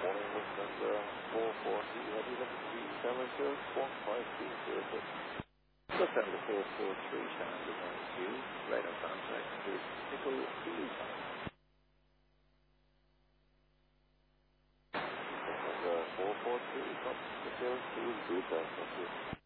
morning, Lufthansa 440, heavy level 370, 15206. Lufthansa 443, Challenger 92, radar contact with Nickel Zulu. Lufthansa 443, Fox Hotel 2, Buddha, thank you.